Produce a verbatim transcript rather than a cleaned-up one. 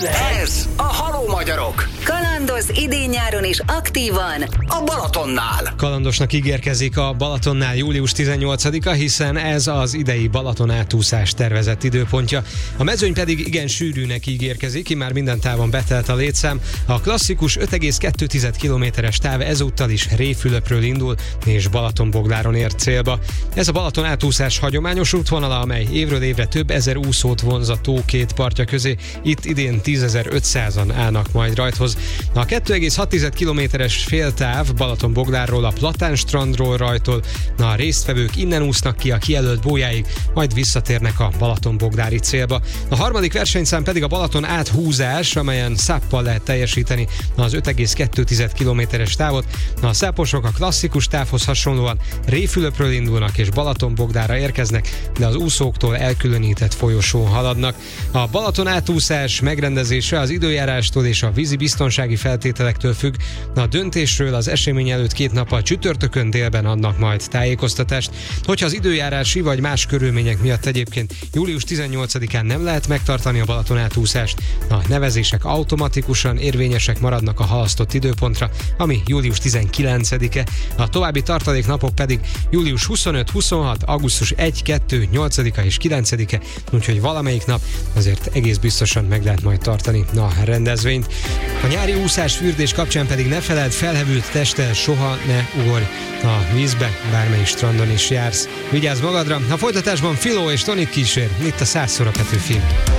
Ez a Haló Magyarok. Kalandoz idén-nyáron is aktívan a Balatonnál. Kalandosnak ígérkezik a Balatonnál július tizennyolcadika, hiszen ez az idei Balaton átúszás tervezett időpontja. A mezőny pedig igen sűrűnek ígérkezik, immár minden távon betelt a létszám. A klasszikus öt egész kettő kilométeres táv ezúttal is Révfülöpről indul, és Balatonbogdáron ér célba. Ez a Balaton átúszás hagyományos útvonala, amely évről évre több ezer úszót vonz a tó két partja közé. Itt idén tízezer-ötszázan állnak majd rajthoz. A kettő egész hat kilométeres féltáv Balatonbogdárról, a Platánstrandról rajtol, a résztvevők innen úsznak ki a kijelölt bójáig, majd visszatérnek a Balatonbogdári célba. A harmadik versenyszám pedig a Balaton áthúzás, amelyen száppal lehet teljesíteni az öt egész kettő kilométeres távot. A száposok a klasszikus távhoz hasonlóan Révfülöpről indulnak és Balatonbogdára érkeznek, de az úszóktól elkülönített folyosón haladnak. A Balaton átúszás megrendezése az időjárástól és a vízi biztonsági feltételektől függ. A döntésről az esemény előtt két nappal csütörtökön délben adnak majd tájékoztatást. Hogyha az időjárási vagy más körülmények miatt egyébként július tizennyolcadikán nem lehet megtartani a Balaton átúszást, a nevezések automatikusan érvényesek maradnak a halasztott időpontra, ami július tizenkilencedike. A további tartaléknapok pedig július huszonöt, huszonhat, augusztus elseje, kettő, nyolcadika és kilencedike, úgyhogy valamelyik nap azért egész biztosan meg lehet majd tartani a rendezvényt. A nyári úszás fürdés kapcsán pedig ne feledd, felhevült testtel soha ne ugorj a vízbe, bármely strandon is jársz. Vigyázz magadra, a folytatásban Filó és Tonik kísér, itt a százszor a Petőfi.